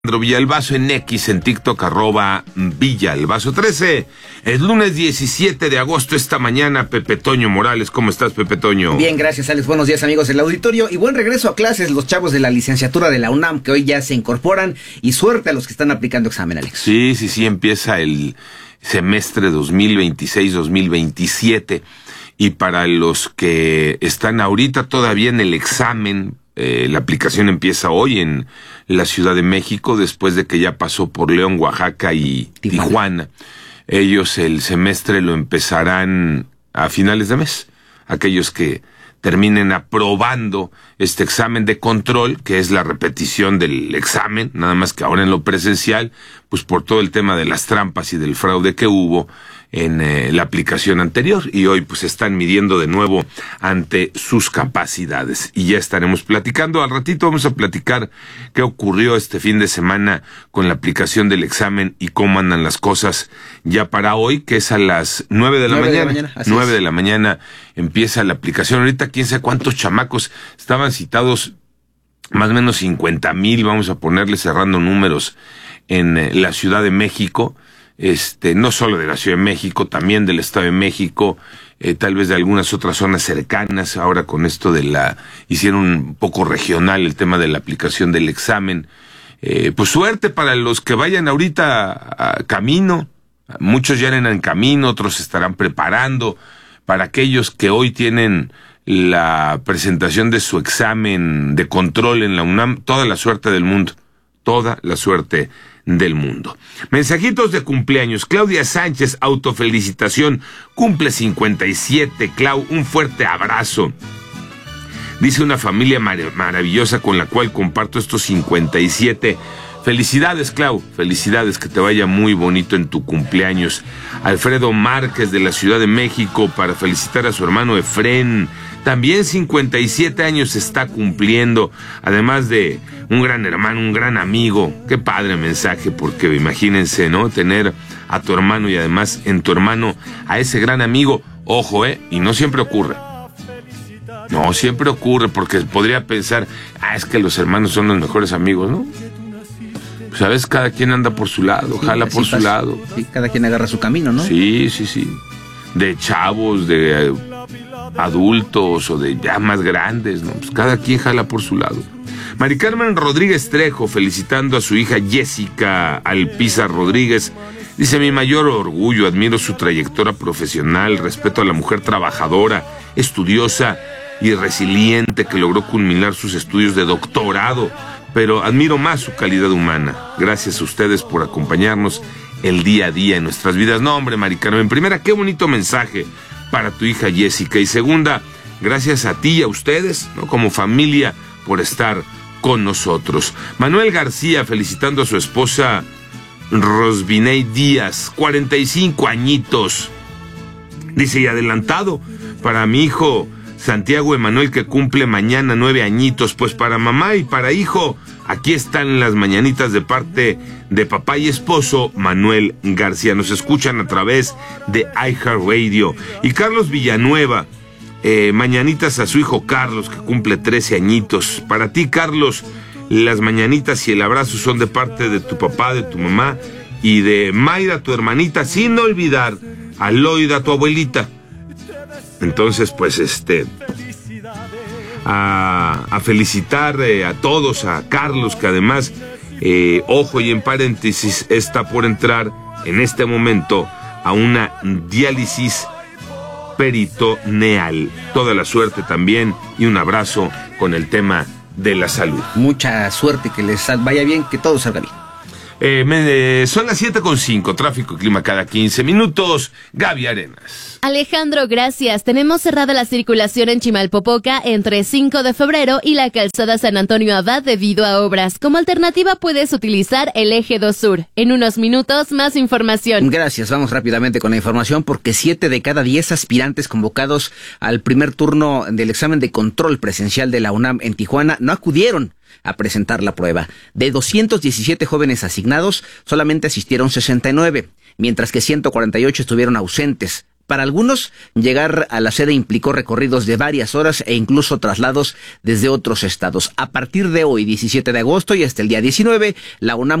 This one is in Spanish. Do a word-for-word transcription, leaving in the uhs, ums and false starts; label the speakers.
Speaker 1: Villalbazo en X, en TikTok, arroba Villalbazo trece. Es lunes diecisiete de agosto, esta mañana, Pepe Toño Morales. ¿Cómo estás, Pepe Toño?
Speaker 2: Bien, gracias, Alex. Buenos días, amigos del auditorio. Y buen regreso a clases los chavos de la licenciatura de la UNAM, que hoy ya se incorporan. Y suerte a los que están aplicando examen, Alex.
Speaker 1: Sí, sí, sí, empieza el semestre dos mil veintiséis dos mil veintisiete. Y para los que están ahorita todavía en el examen, Eh, la aplicación empieza hoy en la Ciudad de México, después de que ya pasó por León, Oaxaca y Tijuana. Tijuana. Ellos el semestre lo empezarán a finales de mes. Aquellos que terminen aprobando este examen de control, que es la repetición del examen, nada más que ahora en lo presencial, pues por todo el tema de las trampas y del fraude que hubo en eh, la aplicación anterior, y hoy pues están midiendo de nuevo ante sus capacidades, y ya estaremos platicando. Al ratito vamos a platicar qué ocurrió este fin de semana con la aplicación del examen y cómo andan las cosas ya para hoy, que es a las nueve de la mañana. Nueve de la mañana empieza la aplicación. Ahorita quién sabe cuántos chamacos estaban citados, más o menos cincuenta mil, vamos a ponerle cerrando números, en eh, la Ciudad de México. Este, no solo de la Ciudad de México, también del Estado de México, eh, tal vez de algunas otras zonas cercanas. Ahora con esto de la, hicieron un poco regional el tema de la aplicación del examen. Eh, pues suerte para los que vayan ahorita a, a camino. Muchos ya eran en camino, otros se estarán preparando. Para aquellos que hoy tienen la presentación de su examen de control en la UNAM, toda la suerte del mundo, toda la suerte del mundo. Mensajitos de cumpleaños. Claudia Sánchez, autofelicitación, cumple cincuenta y siete. Clau, un fuerte abrazo. Dice: una familia mar- maravillosa con la cual comparto estos cincuenta y siete. Felicidades, Clau, felicidades, que te vaya muy bonito en tu cumpleaños. Alfredo Márquez de la Ciudad de México, para felicitar a su hermano Efrén, también cincuenta y siete años está cumpliendo, además de un gran hermano, un gran amigo. Qué padre mensaje, porque imagínense, ¿no? Tener a tu hermano y además en tu hermano a ese gran amigo. Ojo, ¿eh? Y no siempre ocurre. No siempre ocurre, porque podría pensar, ah, es que los hermanos son los mejores amigos, ¿no? ¿Sabes? Cada quien anda por su lado, sí, jala por su pasa. lado.
Speaker 2: Sí, cada quien agarra su camino, ¿no?
Speaker 1: Sí, sí, sí. De chavos, de eh, adultos o de ya más grandes, ¿no? Pues cada quien jala por su lado. Mari Carmen Rodríguez Trejo, felicitando a su hija Jessica Alpiza Rodríguez. Dice: mi mayor orgullo, admiro su trayectoria profesional, respeto a la mujer trabajadora, estudiosa y resiliente que logró culminar sus estudios de doctorado, pero admiro más su calidad humana. Gracias a ustedes por acompañarnos el día a día en nuestras vidas. No, hombre, Mari Carmen, primera, qué bonito mensaje para tu hija Jessica, y segunda, gracias a ti y a ustedes, ¿no?, como familia, por estar con nosotros. Manuel García, felicitando a su esposa Rosviney Díaz, cuarenta y cinco añitos. Dice: y adelantado para mi hijo Santiago Emanuel, que cumple mañana nueve añitos. Pues para mamá y para hijo, aquí están las mañanitas de parte de papá y esposo Manuel García. Nos escuchan a través de iHeartRadio. Y Carlos Villanueva, eh, mañanitas a su hijo Carlos, que cumple trece añitos. Para ti, Carlos, las mañanitas y el abrazo son de parte de tu papá, de tu mamá y de Mayra, tu hermanita, sin olvidar a Loida, tu abuelita. Entonces, pues, este, a, a felicitar eh, a todos, a Carlos, que además, eh, ojo, y en paréntesis, está por entrar en este momento a una diálisis peritoneal. Toda la suerte también y un abrazo con el tema de la salud.
Speaker 2: Mucha suerte, que les vaya bien, que todo salga bien.
Speaker 1: Eh, me, son las siete con cinco, tráfico y clima cada quince minutos. Gaby Arenas.
Speaker 3: Alejandro, gracias. Tenemos cerrada la circulación en Chimalpopoca entre cinco de febrero y la calzada San Antonio Abad debido a obras. Como alternativa puedes utilizar el eje dos Sur. En unos minutos, más información.
Speaker 2: Gracias. Vamos rápidamente con la información, porque siete de cada diez aspirantes convocados al primer turno del examen de control presencial de la UNAM en Tijuana no acudieron a presentar la prueba. De doscientos diecisiete jóvenes asignados, solamente asistieron sesenta y nueve, mientras que ciento cuarenta y ocho estuvieron ausentes. Para algunos, llegar a la sede implicó recorridos de varias horas e incluso traslados desde otros estados. A partir de hoy, diecisiete de agosto y hasta el día diecinueve, la UNAM